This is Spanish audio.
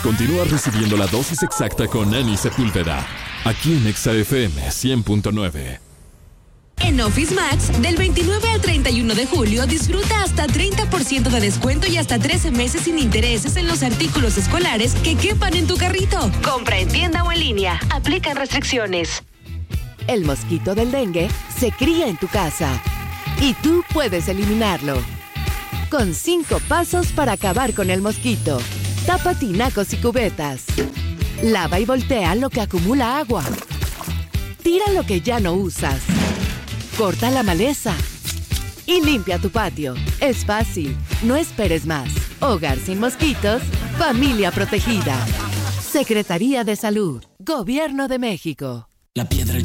Continúa recibiendo la dosis exacta con Ani Sepúlveda, aquí en Exa FM 100.9. En Office Max, del 29 al 31 de julio, disfruta hasta 30% de descuento y hasta 13 meses sin intereses en los artículos escolares que quepan en tu carrito. Compra en tienda o en línea. Aplican restricciones. El mosquito del dengue se cría en tu casa y tú puedes eliminarlo. Con 5 pasos para acabar con el mosquito. Tapa tinacos y cubetas. Lava y voltea lo que acumula agua. Tira lo que ya no usas. Corta la maleza y limpia tu patio. Es fácil, no esperes más. Hogar sin mosquitos, familia protegida. Secretaría de Salud, Gobierno de México. La piedra